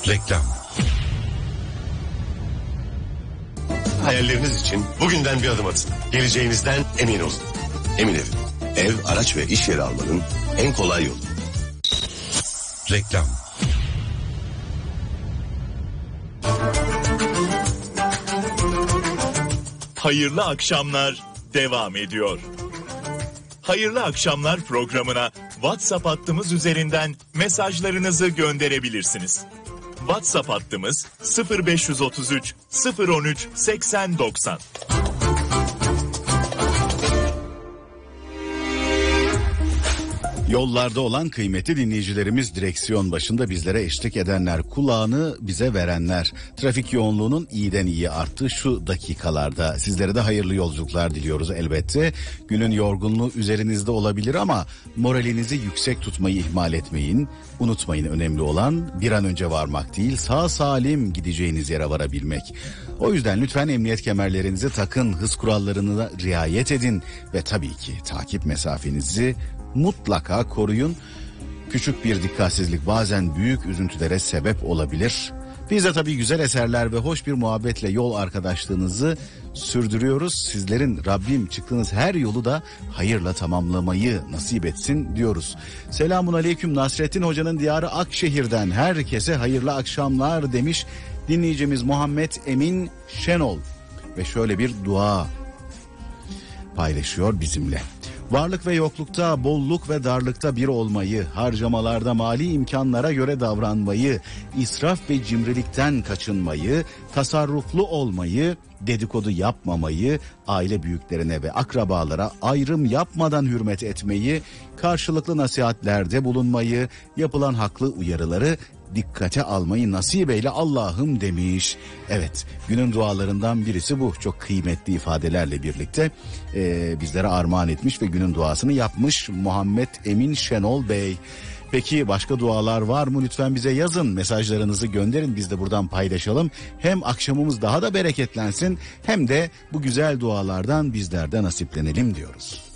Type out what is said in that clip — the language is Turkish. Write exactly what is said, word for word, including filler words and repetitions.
Reklam. Hayalleriniz için bugünden bir adım atın. Geleceğinizden emin olun. Emin Ev. Ev, araç ve iş yeri almanın en kolay yolu. Reklam. Hayırlı akşamlar devam ediyor. Hayırlı akşamlar programına WhatsApp hattımız üzerinden mesajlarınızı gönderebilirsiniz. WhatsApp hattımız sıfır beş otuz üç sıfır on üç seksen doksan. Yollarda olan kıymetli dinleyicilerimiz, direksiyon başında bizlere eşlik edenler, kulağını bize verenler, trafik yoğunluğunun iyiden iyiye arttığı şu dakikalarda sizlere de hayırlı yolculuklar diliyoruz elbette. Günün yorgunluğu üzerinizde olabilir ama moralinizi yüksek tutmayı ihmal etmeyin. Unutmayın, önemli olan bir an önce varmak değil, sağ salim gideceğiniz yere varabilmek. O yüzden lütfen emniyet kemerlerinizi takın, hız kurallarına riayet edin ve tabii ki takip mesafenizi mutlaka koruyun. Küçük bir dikkatsizlik bazen büyük üzüntülere sebep olabilir. Biz de tabii güzel eserler ve hoş bir muhabbetle yol arkadaşlığınızı sürdürüyoruz. Sizlerin Rabbim çıktığınız her yolu da hayırla tamamlamayı nasip etsin diyoruz. Selamun aleyküm, Nasrettin Hoca'nın diyarı Akşehir'den herkese hayırlı akşamlar demiş dinleyicimiz Muhammed Emin Şenol. Ve şöyle bir dua paylaşıyor bizimle. Varlık ve yoklukta, bolluk ve darlıkta bir olmayı, harcamalarda mali imkanlara göre davranmayı, israf ve cimrilikten kaçınmayı, tasarruflu olmayı, dedikodu yapmamayı, aile büyüklerine ve akrabalara ayrım yapmadan hürmet etmeyi, karşılıklı nasihatlerde bulunmayı, yapılan haklı uyarıları dikkate almayı nasip eyle Allah'ım demiş. Evet, günün dualarından birisi bu. Çok kıymetli ifadelerle birlikte e, bizlere armağan etmiş ve günün duasını yapmış Muhammed Emin Şenol Bey. Peki başka dualar var mı? Lütfen bize yazın, mesajlarınızı gönderin, biz de buradan paylaşalım. Hem akşamımız daha da bereketlensin hem de bu güzel dualardan bizler de nasiplenelim diyoruz.